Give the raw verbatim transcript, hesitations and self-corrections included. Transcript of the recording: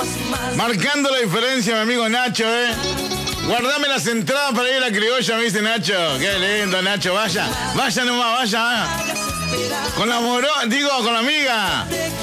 Marcando la diferencia, mi amigo Nacho, ¿eh? Guardame las entradas para ir a la criolla, me dice Nacho. Qué lindo, Nacho, vaya. Vaya nomás, vaya. Con la moro, digo, con la amiga.